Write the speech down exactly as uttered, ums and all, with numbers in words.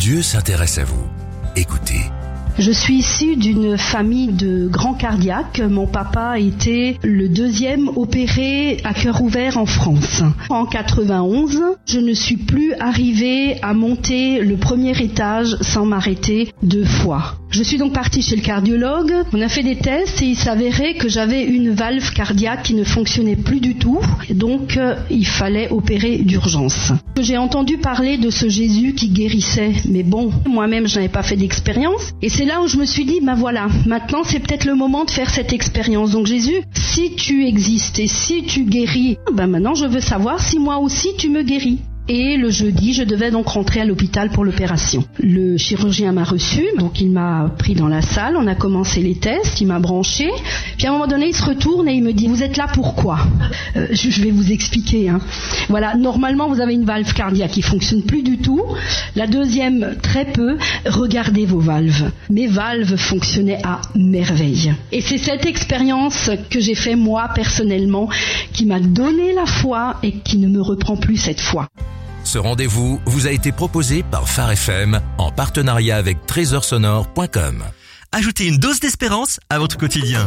Dieu s'intéresse à vous. Écoutez. Je suis issue d'une famille de grands cardiaques. Mon papa a été le deuxième opéré à cœur ouvert en France. En quatre-vingt-onze, je ne suis plus arrivée à monter le premier étage sans m'arrêter deux fois. Je suis donc partie chez le cardiologue. On a fait des tests et il s'avérait que j'avais une valve cardiaque qui ne fonctionnait plus du tout. Donc, euh, il fallait opérer d'urgence. J'ai entendu parler de ce Jésus qui guérissait. Mais bon, moi-même, je n'avais pas fait d'expérience. Et c'est là où je me suis dit, ben voilà, maintenant c'est peut-être le moment de faire cette expérience. Donc Jésus, si tu existes et si tu guéris, ben maintenant je veux savoir si moi aussi tu me guéris. Et le jeudi, je devais donc rentrer à l'hôpital pour l'opération. Le chirurgien m'a reçu, donc il m'a pris dans la salle, on a commencé les tests, il m'a branché. Puis à un moment donné, il se retourne et il me dit, vous êtes là pourquoi ? euh, Je vais vous expliquer. Hein. Voilà, normalement vous avez une valve cardiaque qui fonctionne plus du tout. La deuxième, très peu. Regardez vos valves. Mes valves fonctionnaient à merveille. Et c'est cette expérience que j'ai fait moi personnellement qui m'a donné la foi et qui ne me reprend plus cette foi. Ce rendez-vous vous a été proposé par Phare F M en partenariat avec trésor sonore point com. Ajoutez une dose d'espérance à votre quotidien.